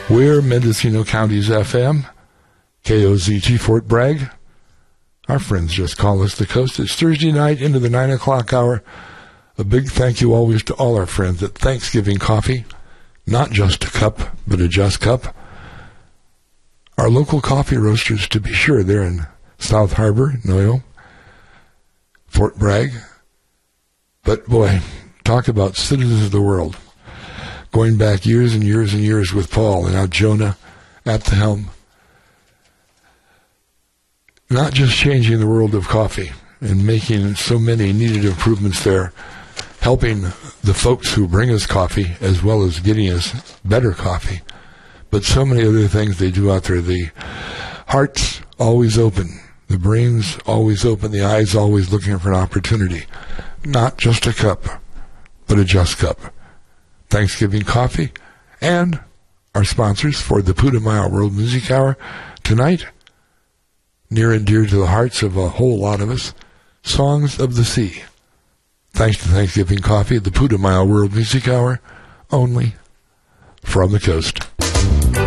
We're Mendocino County's FM, KOZT Fort Bragg. Our friends just call us the Coast. It's Thursday night into the 9 o'clock hour. A big thank you always to all our friends at Thanksgiving Coffee. Not just a cup, but a just cup. Our local coffee roasters, to be sure, they're in South Harbor, Noyo, Fort Bragg. But boy, talk about citizens of the world. Going back years and years and years with Paul, and now Jonah at the helm. Not just changing the world of coffee and making so many needed improvements there, helping the folks who bring us coffee as well as getting us better coffee, but so many other things they do out there. The heart's always open, the brain's always open, the eyes always looking for an opportunity. Not just a cup, but a just cup. Thanksgiving Coffee, and our sponsors for the Putumayo World Music Hour tonight, near and dear to the hearts of a whole lot of us, Songs of the Sea. Thanks to Thanksgiving Coffee, the Putumayo World Music Hour, only from the coast.